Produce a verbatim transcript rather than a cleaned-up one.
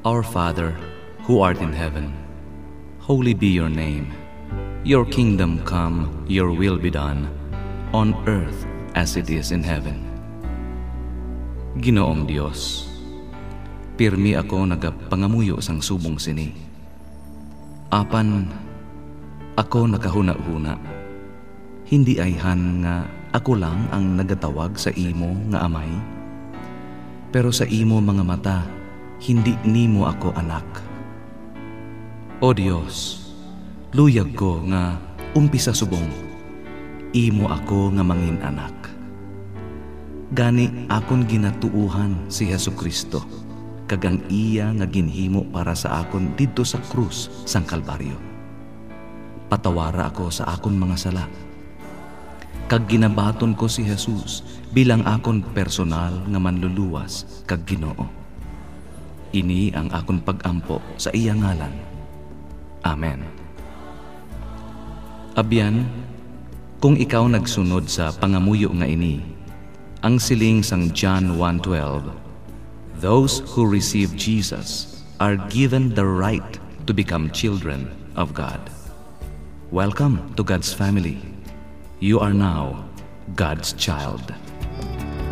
Our Father, who art in heaven, holy be your name. Your kingdom come, your will be done, on earth as it is in heaven. Ginoong Dios, pirmi ako nagapangamuyo sang subong sini. Apan, ako nakahuna-huna. Hindi ayhan nga ako lang ang nagatawag sa imo nga amay. Pero sa imo mga mata, hindi nimo ako anak. O Dios, luyag ko nga umpisa subong, imo ako nga mangin anak. Gani akon ginatuuhan si Jesucristo, kagang iya nga ginhimo para sa akon didto sa krus sang Kalbaryo. Patawara ako sa akon mga sala. Kag ginabaton ko si Jesus bilang akon personal nga manluluwas kag Ginoo. Ini ang akon pag-ampo sa iya ngalan. Amen. Abyan, kung ikaw nagsunod sa pangamuyo nga ini, ang siling sang John one twelve, those who receive Jesus are given the right to become children of God. Welcome to God's family. You are now God's child.